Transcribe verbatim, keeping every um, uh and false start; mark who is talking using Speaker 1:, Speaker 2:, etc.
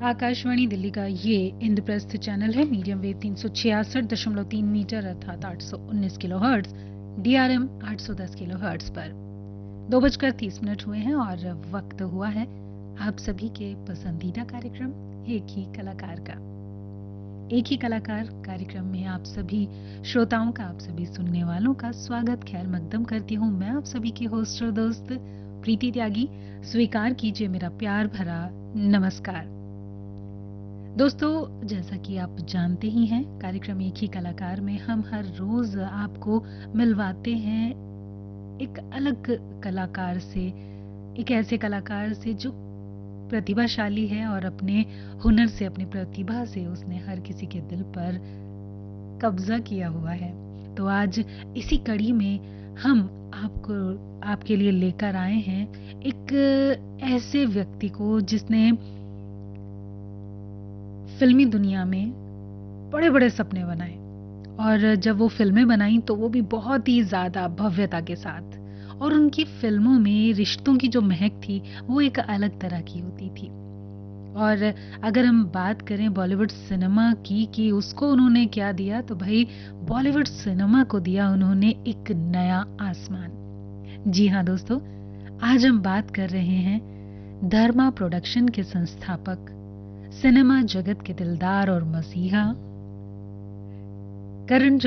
Speaker 1: आकाशवाणी दिल्ली का ये इंद्रप्रस्थ चैनल है। मीडियम वेव तीन सौ छियासठ दशमलव तीन मीटर अर्थात आठ सौ उन्नीस किलो हर्ट्ज, डीआरएम आठ सौ दस किलो हर्ट्ज पर दो बजकर तीस मिनट हुए हैं और वक्त हुआ है आप सभी के पसंदीदा कार्यक्रम एक ही कलाकार का। एक ही कलाकार कार्यक्रम में आप सभी श्रोताओं का, आप सभी सुनने वालों का स्वागत खैर मकदम करती हूँ। मैं आप सभी की होस्ट और दोस्त प्रीति त्यागी। स्वीकार कीजिए मेरा प्यार भरा नमस्कार। दोस्तों, जैसा कि आप जानते ही हैं, कार्यक्रम एक ही कलाकार में हम हर रोज आपको मिलवाते हैं एक अलग कलाकार से, एक ऐसे कलाकार से जो प्रतिभाशाली है और अपने हुनर से, अपनी प्रतिभा से उसने हर किसी के दिल पर कब्जा किया हुआ है। तो आज इसी कड़ी में हम आपको आपके लिए लेकर आए हैं एक ऐसे व्यक्ति को जिसने फिल्मी दुनिया में बड़े बड़े सपने बनाए और जब वो फिल्में बनाई तो वो भी बहुत ही ज्यादा भव्यता के साथ, और उनकी फिल्मों में रिश्तों की जो महक थी वो एक अलग तरह की होती थी। और अगर हम बात करें बॉलीवुड सिनेमा की कि उसको उन्होंने क्या दिया, तो भाई बॉलीवुड सिनेमा को दिया उन्होंने एक नया आसमान। जी हाँ दोस्तों, आज हम बात कर रहे हैं धर्मा प्रोडक्शन के संस्थापक, सिनेमा जगत के दिलदार और मसीहा करण